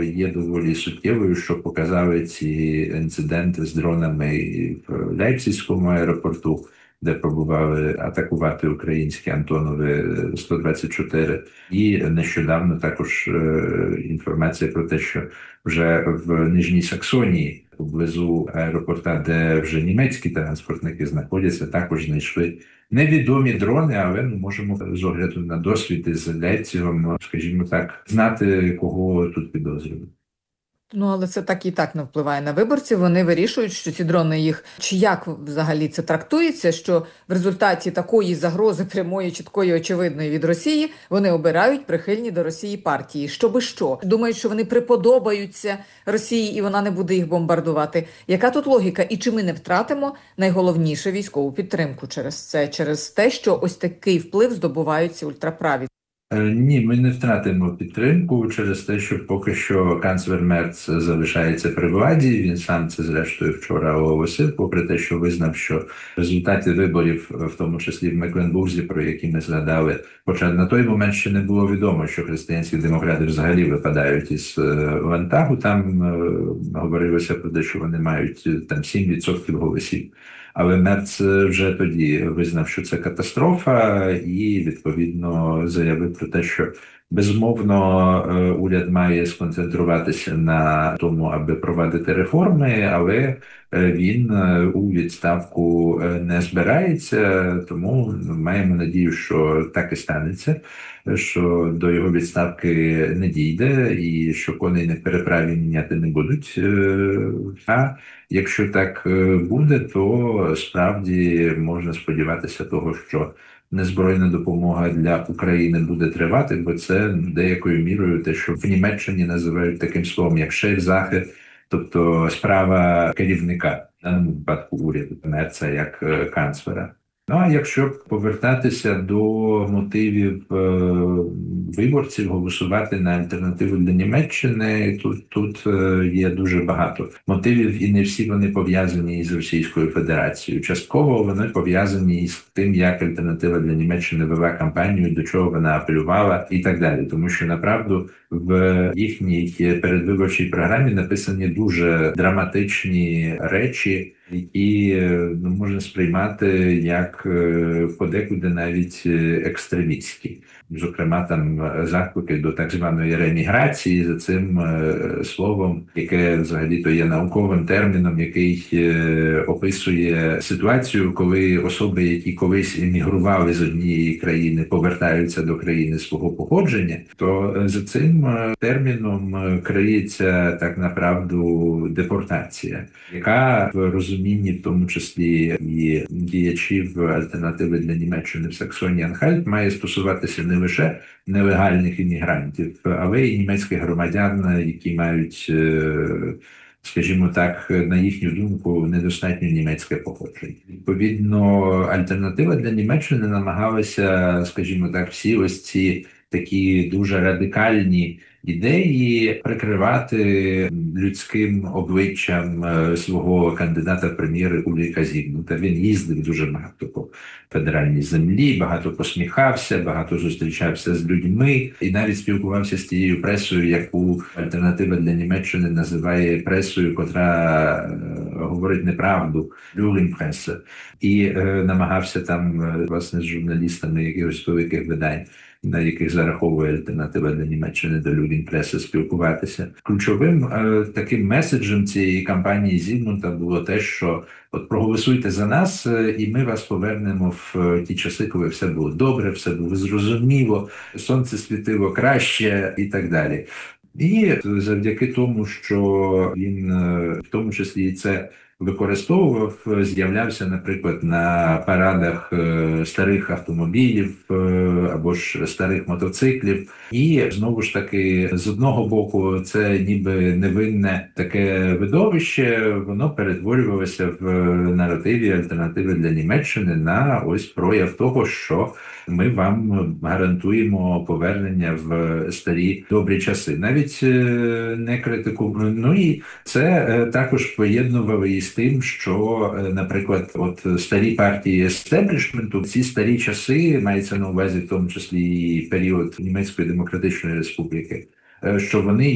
є доволі суттєвою, що показали ці інциденти з дронами в Лейпцизькому аеропорту, де пробували атакувати українські Антонови 124. І нещодавно також інформація про те, що вже в Нижній Саксонії, поблизу аеропорта, де вже німецькі транспортники знаходяться, також знайшли невідомі дрони, але ми можемо з огляду на досвід із Лейпцигом, скажімо так, знати, кого тут підозрювати. Ну, але це так і так не впливає на виборців. Вони вирішують, що ці дрони їх, чи як взагалі це трактується, що в результаті такої загрози прямої, чіткої, очевидної від Росії, вони обирають прихильні до Росії партії. Щоби що? Думають, що вони приподобаються Росії і вона не буде їх бомбардувати. Яка тут логіка? І чи ми не втратимо найголовніше військову підтримку через це, через те, що ось такий вплив здобувають ці ультраправі? Ні, ми не втратимо підтримку через те, що поки що канцлер Мерц залишається при владі. Він сам це зрештою вчора оголосив, попри те, що визнав, що результати виборів, в тому числі в Мекленбурзі, про які ми згадали, хоча на той момент ще не було відомо, що християнські демократи взагалі випадають із Ландтагу. Там говорилося про те, що вони мають там 7% голосів. Але Мерц вже тоді визнав, що це катастрофа, і відповідно заявив про те, що безумовно уряд має сконцентруватися на тому, аби провадити реформи, але він у відставку не збирається, тому маємо надію, що так і станеться, що до його відставки не дійде і що коней на переправі міняти не будуть. А якщо так буде, то справді можна сподіватися того, що незбройна допомога для України буде тривати, бо це деякою мірою те, що в Німеччині називають таким словом, як шеф-захи, тобто справа керівника, в даному випадку уряду Мерца як канцлера. Ну, а якщо повертатися до мотивів виборців голосувати на альтернативу для Німеччини, тут є дуже багато мотивів, і не всі вони пов'язані із Російською Федерацією. Частково вони пов'язані із тим, як альтернатива для Німеччини вела кампанію, до чого вона апелювала і так далі. Тому що, направду, в їхній передвиборчій програмі написані дуже драматичні речі, які можна сприймати як подекуди навіть екстремістські. Зокрема, там заклики до так званої реміграції, за цим словом, яке взагалі-то є науковим терміном, який описує ситуацію, коли особи, які колись емігрували з однієї країни, повертаються до країни свого походження, то за цим терміном криється так направду депортація, яка в розумінні, в тому числі і діячів альтернативи для Німеччини в Саксонії-Анхальт, має стосуватися не лише нелегальних іммігрантів, але й німецьких громадян, які мають, скажімо так, на їхню думку, недостатньо німецьке походження. Відповідно, альтернатива для Німеччини намагалася, скажімо так, всі ось ці такі дуже радикальні ідеї прикривати людським обличчям свого кандидата в прем'єри Ульріха Зігмунда. Він їздив дуже багато по федеральній землі, багато посміхався, багато зустрічався з людьми і навіть спілкувався з тією пресою, яку альтернатива для Німеччини називає пресою, котра говорить неправду, люрінпреса, і намагався там, власне, з журналістами якихось великих видань, на яких зараховує альтернатива для Німеччини до люрінпреси, спілкуватися. Ключовим таким меседжем цієї кампанії Зігмунда було те, що от проголосуйте за нас, і ми вас повернемо в ті часи, коли все було добре, все було зрозуміло, сонце світило краще і так далі. І завдяки тому, що він в тому числі і це використовував, з'являвся, наприклад, на парадах старих автомобілів або ж старих мотоциклів. І, знову ж таки, з одного боку, це ніби невинне таке видовище, воно перетворювалося в наративі альтернативи для Німеччини на ось прояв того, що ми вам гарантуємо повернення в старі добрі часи. Навіть не критикуємо. Ну і це також поєднували із тим, що, наприклад, от старі партії естеблішменту, ці старі часи, мається на увазі в тому числі і період Німецької Демократичної Республіки, що вони